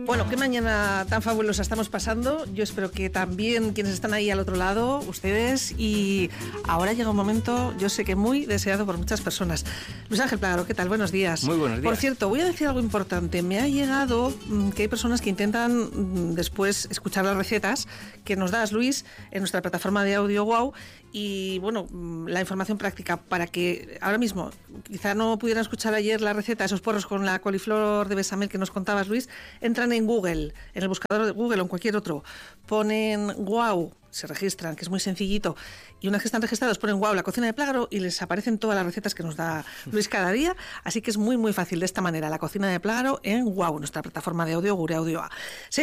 Bueno, qué mañana tan fabulosa estamos pasando. Yo espero que también quienes están ahí al otro lado, ustedes. Y ahora llega un momento, yo sé que muy deseado por muchas personas. Luis Ángel Plagaro, ¿qué tal? Buenos días. Muy buenos días. Por cierto, voy a decir algo importante. Me ha llegado que hay personas que intentan después escuchar las recetas que nos das, Luis, en nuestra plataforma de audio Wow. Y bueno, la información práctica para que ahora mismo, quizá no pudieran escuchar ayer la receta, esos puerros con la coliflor de bechamel que nos contabas, Luis, entran en Google, en el buscador de Google o en cualquier otro, ponen Wow, se registran, que es muy sencillito, y una vez que están registrados ponen Wow, la cocina de Plagaro, y les aparecen todas las recetas que nos da Luis cada día, así que es muy muy fácil de esta manera, la cocina de Plagaro en Wow, nuestra plataforma de audio, Gure Audio A.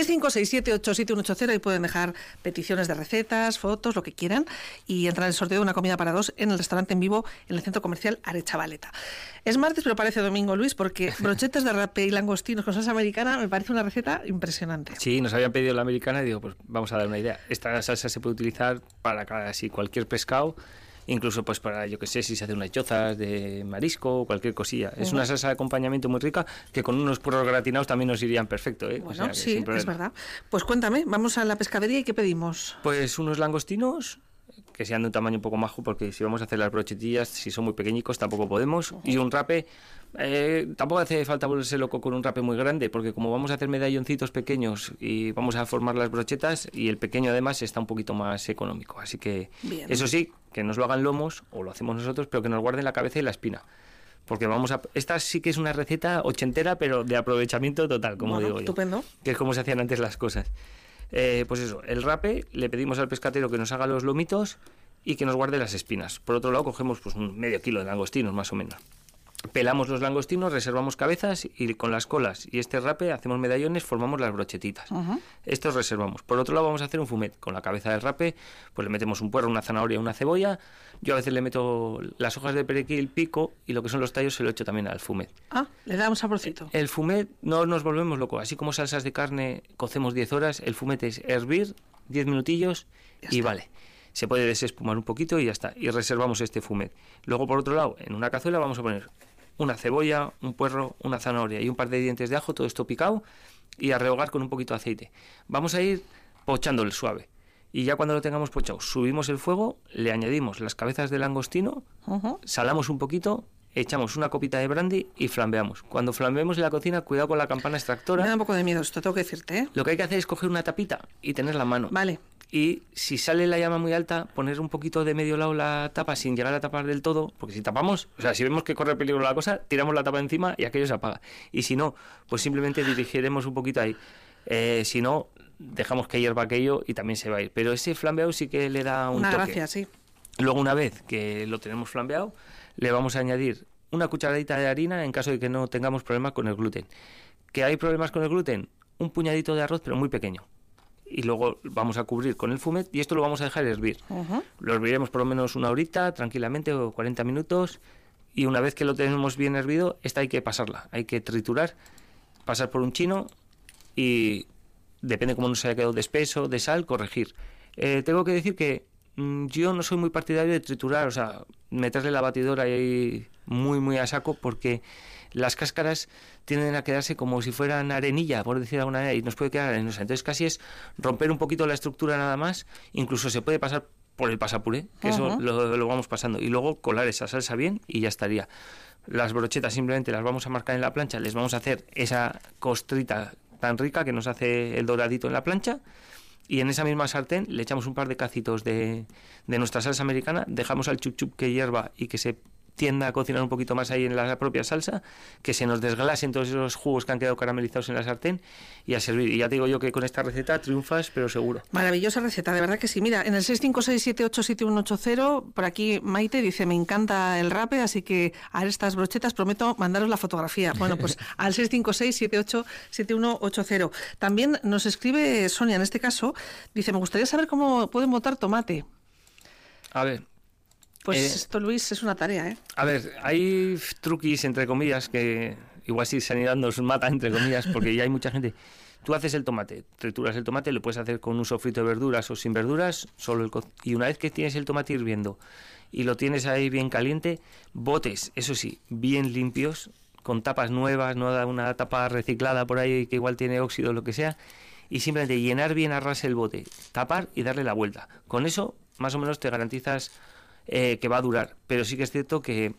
656787180, y pueden dejar peticiones de recetas, fotos, lo que quieran, y entrar en el sorteo de una comida para dos en el restaurante en vivo en el centro comercial Arechavaleta. Es martes, pero parece domingo, Luis, porque brochetas de rape y langostinos con salsa americana me parece una receta impresionante. Sí, nos habían pedido la americana y digo, pues vamos a dar una idea. Esta salsa se puede utilizar para casi cualquier pescado, incluso pues para, yo que sé, si se hace unas chozas de marisco o cualquier cosilla. Es una salsa de acompañamiento muy rica que con unos puerros gratinados también nos irían perfecto, ¿eh? Bueno, o sea, sí, es verdad. Pues cuéntame, vamos a la pescadería y ¿qué pedimos? Pues unos langostinos que sean de un tamaño un poco majo, porque si vamos a hacer las brochetillas, si son muy pequeñicos tampoco podemos, y un rape, tampoco hace falta volverse loco con un rape muy grande, porque como vamos a hacer medalloncitos pequeños y vamos a formar las brochetas, y el pequeño además está un poquito más económico, así que bien. Eso sí, que nos lo hagan lomos, o lo hacemos nosotros, pero que nos guarden la cabeza y la espina. Porque esta sí que es una receta ochentera, pero de aprovechamiento total, como digo yo. Estupendo. Que es como se hacían antes las cosas. Pues eso, el rape, le pedimos al pescatero que nos haga los lomitos y que nos guarde las espinas. Por otro lado, cogemos pues un medio kilo de langostinos, más o menos. Pelamos los langostinos, reservamos cabezas y con las colas y este rape hacemos medallones, formamos las brochetitas. Estos reservamos. Por otro lado vamos a hacer un fumet. Con la cabeza del rape pues le metemos un puerro, una zanahoria, una cebolla. Yo a veces le meto las hojas de perejil, pico, y lo que son los tallos se lo echo también al fumet. Ah, le damos saborcito. El fumet no nos volvemos locos. Así como salsas de carne cocemos 10 horas, el fumet es hervir 10 minutillos y vale. Se puede desespumar un poquito y ya está. Y reservamos este fumet. Luego, por otro lado, en una cazuela vamos a poner una cebolla, un puerro, una zanahoria y un par de dientes de ajo, todo esto picado, y a rehogar con un poquito de aceite. Vamos a ir pochándolo suave. Y ya cuando lo tengamos pochado, subimos el fuego, le añadimos las cabezas de langostino, salamos un poquito, echamos una copita de brandy y flambeamos. Cuando flambeemos en la cocina, cuidado con la campana extractora. Me da un poco de miedo esto, tengo que decirte, ¿eh? Lo que hay que hacer es coger una tapita y tenerla a mano. Vale. Y si sale la llama muy alta, poner un poquito de medio lado la tapa sin llegar a tapar del todo, porque si tapamos, o sea, si vemos que corre peligro la cosa, tiramos la tapa encima y aquello se apaga. Y si no, pues simplemente dirigiremos un poquito ahí. Si no, dejamos que hierva aquello y también se va a ir. Pero ese flambeado sí que le da un toque. Gracia, sí. Luego, una vez que lo tenemos flambeado, le vamos a añadir una cucharadita de harina en caso de que no tengamos problemas con el gluten. ¿Que hay problemas con el gluten? Un puñadito de arroz, pero muy pequeño. Y luego vamos a cubrir con el fumet y esto lo vamos a dejar hervir. Lo herviremos por lo menos una horita, tranquilamente, o 40 minutos, y una vez que lo tenemos bien hervido, esta hay que pasarla, hay que triturar, pasar por un chino y depende cómo nos haya quedado de espeso, de sal, corregir. Tengo que decir que yo no soy muy partidario de triturar, o sea, meterle la batidora ahí muy muy a saco, porque las cáscaras tienden a quedarse como si fueran arenilla, por decir de alguna manera, y nos puede quedar arenosa. Entonces casi es romper un poquito la estructura nada más, incluso se puede pasar por el pasapuré, que eso lo vamos pasando, y luego colar esa salsa bien y ya estaría. Las brochetas simplemente las vamos a marcar en la plancha, les vamos a hacer esa costrita tan rica que nos hace el doradito en la plancha, y en esa misma sartén le echamos un par de cacitos de nuestra salsa americana, dejamos al chup chup que hierva y que se tienda a cocinar un poquito más ahí en la propia salsa, que se nos desglasen todos esos jugos que han quedado caramelizados en la sartén y a servir. Y ya te digo yo que con esta receta triunfas, pero seguro. Maravillosa receta, de verdad que sí. Mira, en el 656787180, por aquí Maite dice, me encanta el rape, así que a estas brochetas prometo mandaros la fotografía. Bueno, pues al 656787180. También nos escribe Sonia, en este caso, dice, me gustaría saber cómo pueden botar tomate. A ver. Pues esto, Luis, es una tarea, ¿eh? A ver, hay truquis, entre comillas, que igual si Sanidad nos mata, entre comillas, porque ya hay mucha gente. Tú haces el tomate, trituras el tomate, lo puedes hacer con un sofrito de verduras o sin verduras, y una vez que tienes el tomate hirviendo y lo tienes ahí bien caliente, botes, eso sí, bien limpios, con tapas nuevas, no da una tapa reciclada por ahí que igual tiene óxido o lo que sea, y simplemente llenar bien a ras el bote, tapar y darle la vuelta. Con eso más o menos te garantizas que va a durar, pero sí que es cierto que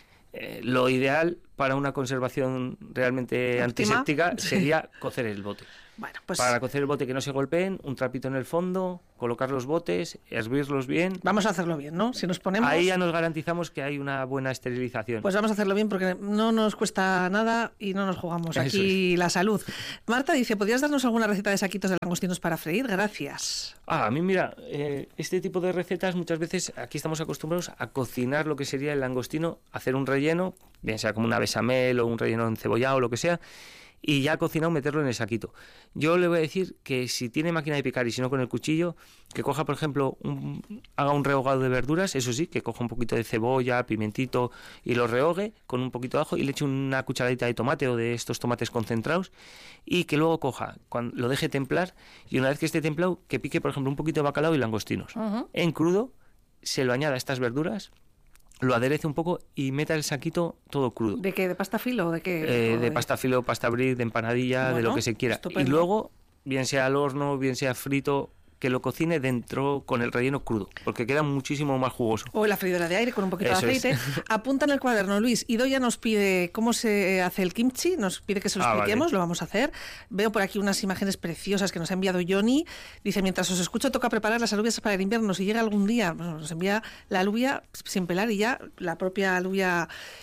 lo ideal para una conservación realmente antiséptica sería cocer el bote. Bueno, pues para cocer el bote que no se golpeen, un trapito en el fondo, colocar los botes, hervirlos bien. Vamos a hacerlo bien, ¿no? Si nos ponemos... Ahí ya nos garantizamos que hay una buena esterilización. Pues vamos a hacerlo bien porque no nos cuesta nada y no nos jugamos aquí la salud. Marta dice, ¿podrías darnos alguna receta de saquitos de langostinos para freír? Gracias. A mí mira, este tipo de recetas muchas veces aquí estamos acostumbrados a cocinar lo que sería el langostino, hacer un relleno, bien sea como una bechamel o un relleno encebollado o lo que sea, y ya cocinado meterlo en el saquito. Yo le voy a decir que si tiene máquina de picar y si no con el cuchillo, que coja por ejemplo, haga un rehogado de verduras, eso sí, que coja un poquito de cebolla, pimentito y lo rehogue con un poquito de ajo y le eche una cucharadita de tomate o de estos tomates concentrados y que luego coja, cuando lo deje templar y una vez que esté templado, que pique por ejemplo un poquito de bacalao y langostinos. En crudo, se lo añada a estas verduras, lo aderece un poco y meta el saquito todo crudo. ¿De qué? ¿De pasta filo o de qué? De pasta filo, pasta brie, de empanadilla, bueno, de lo que se quiera. Estupendo. Y luego, bien sea al horno, bien sea frito, que lo cocine dentro con el relleno crudo, porque queda muchísimo más jugoso. O en la freidora de aire con un poquito de aceite. Apunta en el cuaderno, Luis. Idoia nos pide cómo se hace el kimchi, nos pide que se lo expliquemos, vale. Lo vamos a hacer. Veo por aquí unas imágenes preciosas que nos ha enviado Johnny. Dice, mientras os escucho, toca preparar las alubias para el invierno. Si llega algún día, bueno, nos envía la alubia sin pelar y ya la propia alubia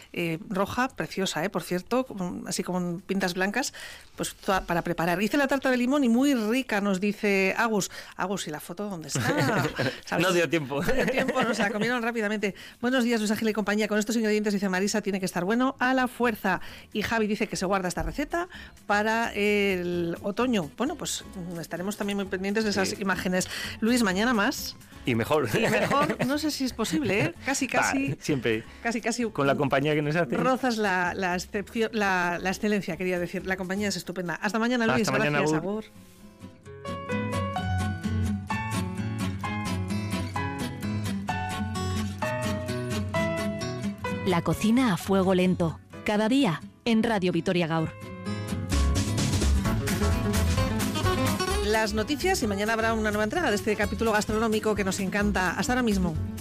roja, preciosa, por cierto, así como en pintas blancas, pues para preparar. Hice la tarta de limón y muy rica, nos dice Agus. Agus, ¿y la foto dónde está? ¿Sabes? No dio tiempo. No dio tiempo, nos la comieron rápidamente. Buenos días, Luis Ángel y compañía. Con estos ingredientes, dice Marisa, tiene que estar bueno a la fuerza. Y Javi dice que se guarda esta receta para el otoño. Bueno, pues estaremos también muy pendientes de esas imágenes. Luis, mañana más. Y mejor. Y mejor, no sé si es posible, ¿eh? Casi. Siempre. Casi. Con la compañía que nos hace. Rozas la excelencia, quería decir. La compañía es estupenda. Hasta mañana, Luis. Hasta mañana, gracias, Agur. La cocina a fuego lento. Cada día en Radio Vitoria Gaur. Las noticias y mañana habrá una nueva entrega de este capítulo gastronómico que nos encanta. Hasta ahora mismo.